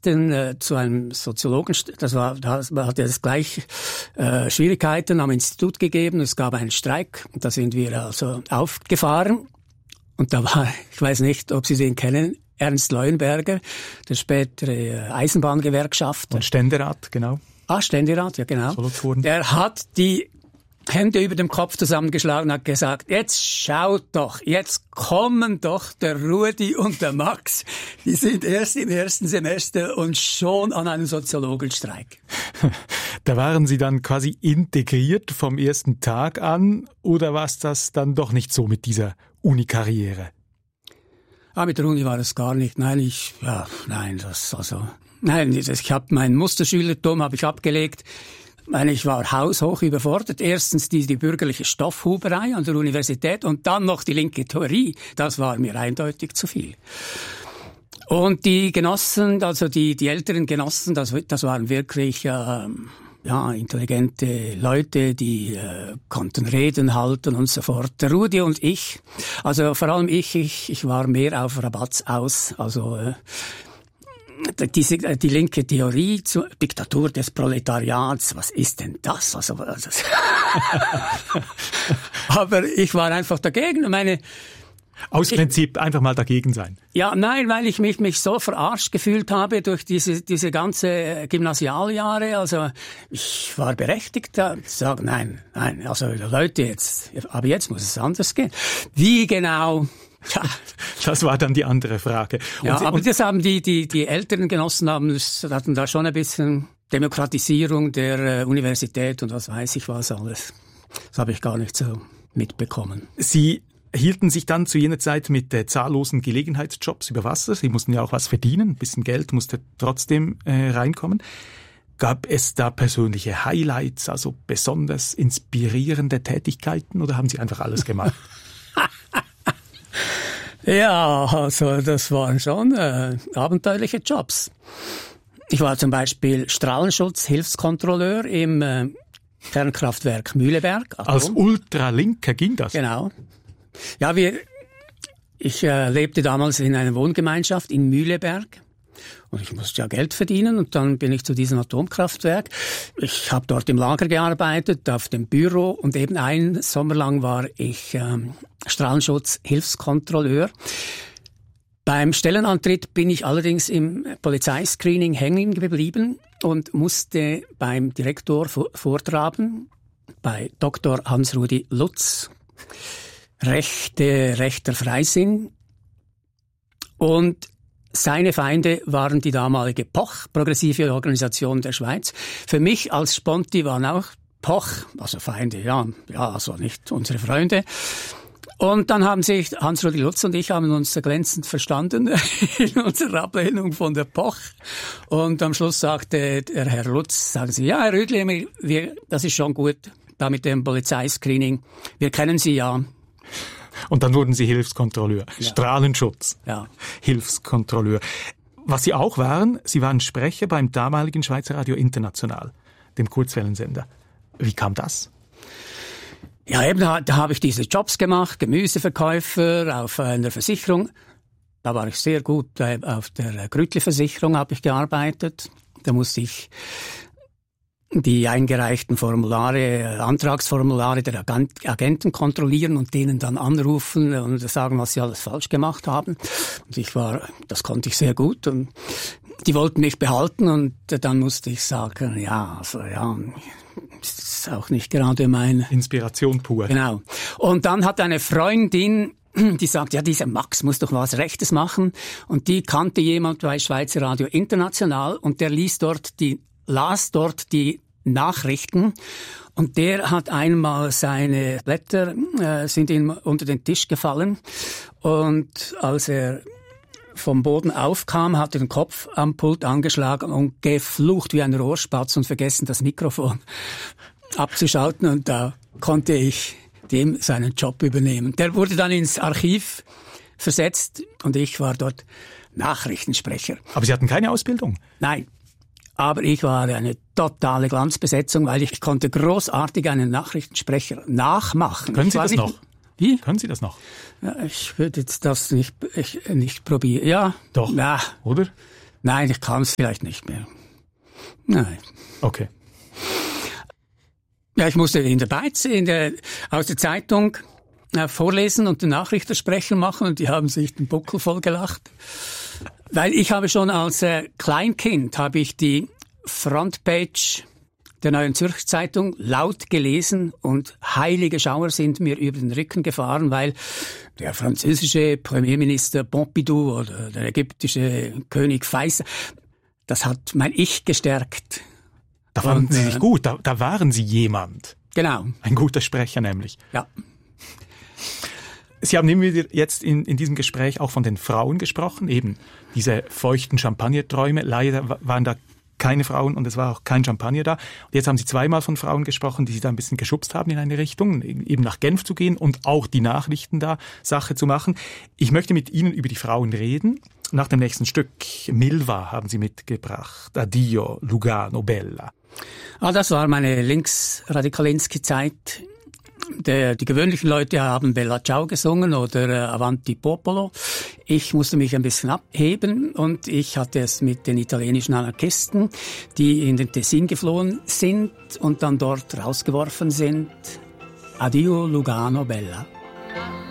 Kandidaten zu einem Soziologen, da hatte es gleich Schwierigkeiten am Institut gegeben. Es gab einen Streik und da sind wir also aufgefahren. Und da war, ich weiß nicht, ob Sie den kennen, Ernst Leuenberger, der spätere Eisenbahngewerkschafter. Und Ständerat, genau. Ständerat, ja genau. Solothurn. Der hat die Hände über dem Kopf zusammengeschlagen und hat gesagt, jetzt schaut doch, jetzt kommen doch der Rudi und der Max. Die sind erst im ersten Semester und schon an einem Soziologenstreik. Da waren Sie dann quasi integriert vom ersten Tag an oder war es das dann doch nicht so mit dieser Uni-Karriere? Mit der Uni war es gar nicht. Ich habe mein Musterschülertum habe ich abgelegt. Ich war haushoch überfordert. Erstens die bürgerliche Stoffhuberei an der Universität und dann noch die linke Theorie. Das war mir eindeutig zu viel. Und die Genossen, also die älteren Genossen, das waren wirklich intelligente Leute, die konnten Reden halten und so fort. Der Rudi und ich, also vor allem ich war mehr auf Rabatz aus, also die linke Theorie zur Diktatur des Proletariats, was ist denn das? Aber ich war einfach dagegen. Aus Prinzip einfach mal dagegen sein. Ja, nein, weil ich mich so verarscht gefühlt habe durch diese ganze Gymnasialjahre. Also ich war berechtigt da zu sagen, nein, also Leute, aber jetzt muss es anders gehen. Wie genau? Ja, das war dann die andere Frage. Aber das haben die älteren Genossen hatten da schon ein bisschen Demokratisierung der Universität und was weiß ich was alles. Das habe ich gar nicht so mitbekommen. Sie hielten sich dann zu jener Zeit mit zahllosen Gelegenheitsjobs über Wasser. Sie mussten ja auch was verdienen, ein bisschen Geld musste trotzdem reinkommen. Gab es da persönliche Highlights, also besonders inspirierende Tätigkeiten oder haben Sie einfach alles gemacht? Ja, also das waren schon abenteuerliche Jobs. Ich war zum Beispiel Strahlenschutzhilfskontrolleur im Kernkraftwerk Mühleberg. Als Ultralinker ging das? Genau. Ja, ich lebte damals in einer Wohngemeinschaft in Mühleberg und ich musste ja Geld verdienen und dann bin ich zu diesem Atomkraftwerk. Ich habe dort im Lager gearbeitet, auf dem Büro und eben einen Sommer lang war ich Strahlenschutzhilfskontrolleur. Beim Stellenantritt bin ich allerdings im Polizeiscreening hängen geblieben und musste beim Direktor vortragen, bei Dr. Hans-Rudi Lutz, rechter Freisinn. Und seine Feinde waren die damalige POCH, Progressive Organisation der Schweiz. Für mich als Sponti waren auch POCH, also Feinde, also nicht unsere Freunde. Und dann haben sich Hans-Rudi Lutz und ich haben uns glänzend verstanden in unserer Ablehnung von der POCH. Und am Schluss sagte der Herr Lutz, sagen Sie, ja, Herr Rüdli, das ist schon gut, da mit dem Polizeiscreening. Wir kennen Sie ja. Und dann wurden Sie Hilfskontrolleur. Ja. Strahlenschutz. Ja. Hilfskontrolleur. Was Sie auch waren, Sie waren Sprecher beim damaligen Schweizer Radio International, dem Kurzwellensender. Wie kam das? Ja, eben, da habe ich diese Jobs gemacht, Gemüseverkäufer auf einer Versicherung. Da war ich sehr gut, auf der Grütli-Versicherung habe ich gearbeitet. Da musste ich die eingereichten Antragsformulare der Agenten kontrollieren und denen dann anrufen und sagen, was sie alles falsch gemacht haben. Und das konnte ich sehr gut und die wollten mich behalten und dann musste ich sagen, das ist auch nicht gerade meine Inspiration pur. Genau. Und dann hat eine Freundin, die sagt, ja, dieser Max muss doch was Rechtes machen. Und die kannte jemand bei Schweizer Radio International und der las dort die Nachrichten. Und der hat einmal seine Blätter, sind ihm unter den Tisch gefallen. Und als er vom Boden aufkam, hat er den Kopf am Pult angeschlagen und geflucht wie ein Rohrspatz und vergessen, das Mikrofon abzuschalten. Und da konnte ich dem seinen Job übernehmen. Der wurde dann ins Archiv versetzt und ich war dort Nachrichtensprecher. Aber Sie hatten keine Ausbildung? Nein, aber ich war eine totale Glanzbesetzung, weil ich konnte großartig einen Nachrichtensprecher nachmachen. Können Sie das noch? Wie? Können Sie das noch? Ja, ich würde jetzt das nicht probieren. Ja. Doch, na, oder? Nein, ich kann es vielleicht nicht mehr. Nein. Okay. Ja, ich musste in der Beiz, aus der Zeitung vorlesen und den Nachrichtensprecher machen und die haben sich den Buckel voll gelacht. Weil ich habe schon als Kleinkind habe ich die Frontpage der Neuen Zürcher Zeitung laut gelesen und heilige Schauer sind mir über den Rücken gefahren, weil der französische Premierminister Pompidou oder der ägyptische König Faisal, das hat mein Ich gestärkt. Da fanden Sie sich gut, da waren Sie jemand. Genau. Ein guter Sprecher nämlich. Ja. Sie haben immer wieder jetzt in diesem Gespräch auch von den Frauen gesprochen, eben diese feuchten Champagnerträume. Leider waren da keine Frauen und es war auch kein Champagner da. Und jetzt haben Sie zweimal von Frauen gesprochen, die Sie da ein bisschen geschubst haben in eine Richtung, eben nach Genf zu gehen und auch die Nachrichten da Sache zu machen. Ich möchte mit Ihnen über die Frauen reden. Nach dem nächsten Stück, Milva, haben Sie mitgebracht. Addio, Lugano, Bella. Das war meine Linksradikalinski-Zeit. Die gewöhnlichen Leute haben Bella Ciao gesungen oder Avanti Popolo. Ich musste mich ein bisschen abheben und ich hatte es mit den italienischen Anarchisten, die in den Tessin geflohen sind und dann dort rausgeworfen sind. Addio Lugano Bella.